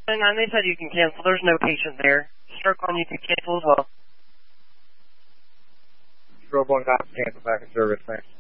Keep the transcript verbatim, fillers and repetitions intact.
nine, they said you can cancel. There's no patient there. Stroke on, you can cancel as well. Stroke on, cancel back in service, thanks.